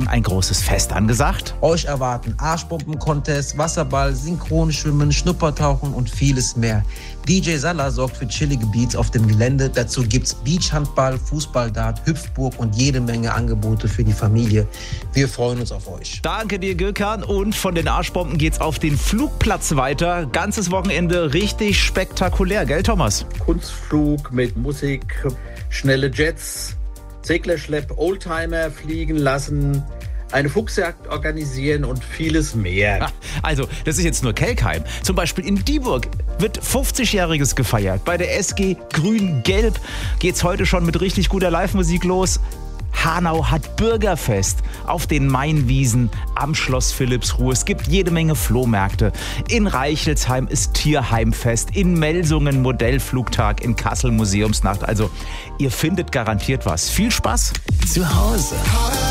Tagen ein großes Fest angesagt. Euch erwarten Arschbomben-Contest, Wasserball, Synchronschwimmen, Schnuppertauchen und vieles mehr. DJ Salah sorgt für chillige Beats auf dem Gelände. Dazu gibt's Beachhandball, Fußballdart, Hüpfburg und jede Menge Angebote für die Familie. Wir freuen uns auf euch. Danke dir, Gökhan. Und von den Arschbomben geht's auf den Flugplatz weiter. Ganzes Wochenende richtig spektakulär, gell, Thomas? Kunstflug mit Musik, schnelle Jets, Seglerschlepp, Oldtimer fliegen lassen, eine Fuchsjagd organisieren und vieles mehr. Also, das ist jetzt nur Kelkheim. Zum Beispiel in Dieburg wird 50-Jähriges gefeiert. Bei der SG Grün-Gelb geht's heute schon mit richtig guter Live-Musik los. Hanau hat Bürgerfest auf den Mainwiesen am Schloss Philippsruhe. Es gibt jede Menge Flohmärkte. In Reichelsheim ist Tierheimfest. In Melsungen Modellflugtag. In Kassel Museumsnacht. Also, ihr findet garantiert was. Viel Spaß zu Hause.